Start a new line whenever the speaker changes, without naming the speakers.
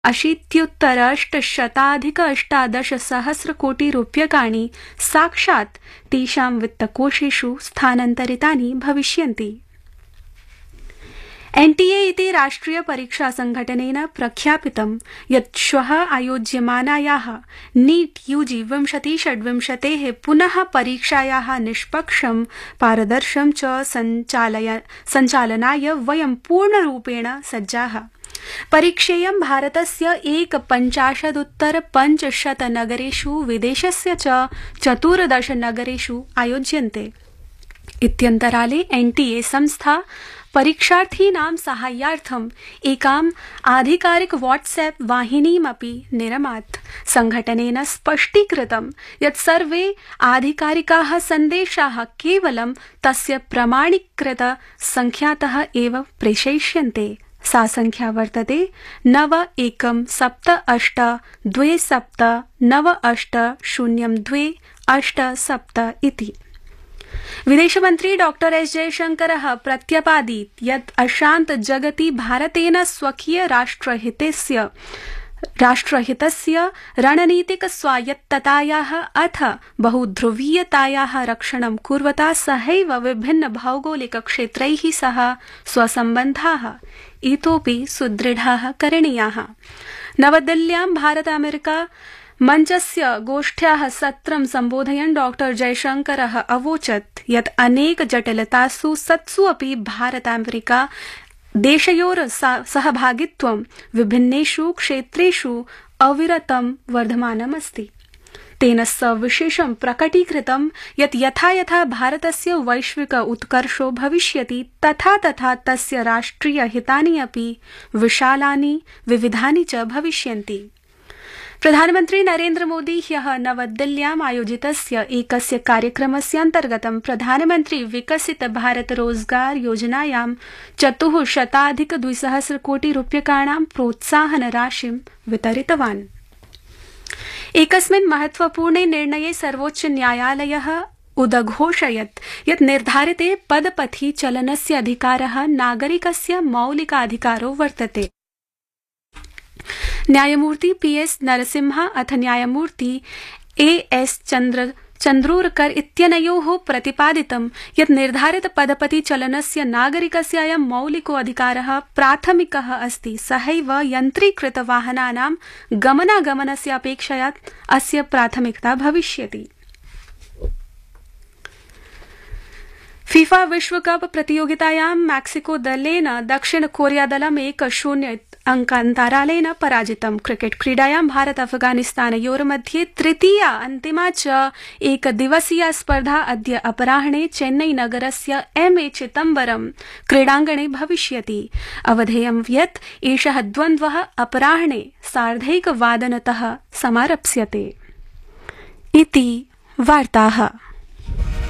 1,80,818,000,000,000 साक्षात् तेषां वित्तकोषेषु स्थानान्तरितानि भविष्यन्ति। एनटीए इति राष्ट्रिय परीक्षा संघटनेन प्रख्यापितं यत् श्वः आयोज्यमानायाः नीट यूजी 2026 पुनः परीक्षायाः निष्पक्षं पारदर्शं च सञ्चालनाय वयं पूर्णरूपेण सज्जाः। परीक्षेयं भारतस्य 1,50,500 नगरेषु विदेशस्य च 14 नगरेषु आयोज्यन्ते। इत्यन्तराले एनटीए संस्था परीक्षार्थीनां साहाय्यार्थम् एकाम् आधिकारिक व्हाट्सएप वाहिनीमपि निरमात्। संघटनेन स्पष्टीकृतं यत् सर्वे आधिकारिकाः सन्देशाः केवलं तस्य प्रमाणीकृत संख्यातः एव प्रेषयिष्यन्ते। सा संख्या वर्तते 917297980287 इति। विदेशमन्त्री डॉक्टर एस जयशंकरः प्रत्यपादीत् यत् अशान्त जगति भारतेन स्वकीय राष्ट्रहितस्य रणनीतिक स्वायत्ततायाः अथ बहुध्रुवीयतायाः रक्षणं कुर्वता सहैव विभिन्न भौगोलिक क्षेत्रैः सह स्वसम्बन्धाः इतोपि सुदृढाः करणीयाः। नवदिल्ल्यां भारत अमेरिका मञ्चस्य गोष्ठ्याः सत्रं सम्बोधयन् डॉक्टर जयशंकरः अवोचत् यत् अनेक जटिलतासु सत्सु अपि भारत अमेरिका देशयोर सहभागित्वं विभिन्नेषु क्षेत्रेषु अविरतं वर्धमानमस्ति। तेन सविशेषं प्रकटीकृतं यत् यथा यथा भारतस्य वैश्विक उत्कर्षो भविष्यति तथा तथा तस्य राष्ट्रिय हितानि अपि विशालानि विविधानि च भविष्यन्ति। प्रधानमन्त्री नरेन्द्र मोदी ह्यः नवदिल्ल्याम् आयोजितस्य एकस्य कार्यक्रमस्य अन्तर्गतं प्रधानमन्त्री विकसित भारत रोजगार योजनायां 400,200 कोटि रूप्यकाणां प्रोत्साहन राशिं वितरितवान्। एकस्मिन् महत्वपूर्णे निर्णये सर्वोच्च न्यायालयः उदघोषयत् यत् निर्धारिते पदपथि चलनस्य अधिकारः नागरिकस्य मौलिकाधिकारो वर्तते। न्यायमूर्ति पीएस नरसिम्हा अथ न्यायमूर्ति एएस चन्द्रोरकर इत्यनयोः प्रतिपादितं यत् निर्धारित पदपति चलनस्य नागरिकस्य अयं मौलिको अधिकारः प्राथमिकः अस्ति। सहैव यन्त्रीकृत वाहनानां गमनागमनस्य अपेक्षया अस्य प्राथमिकता भविष्यति। फीफा विश्वकप प्रतियोगितायां मैक्सिको दलेन दक्षिण कोरिया दलं 1-0 अंकान्तरालेन पराजितम्। क्रिकेट क्रीडायां भारत अफगानिस्तानयोर्मध्ये तृतीया अन्तिमा च एकदिवसीया स्पर्धा अद्य अपराह्णे चेन्नई नगरस्य एमए चिदम्बरम क्रीडाङ्गणे भविष्यति। अवधेयं यत् एषः द्वन्द्वः अपराह्णे 1:30 समारप्स्यते। इति वार्ताः।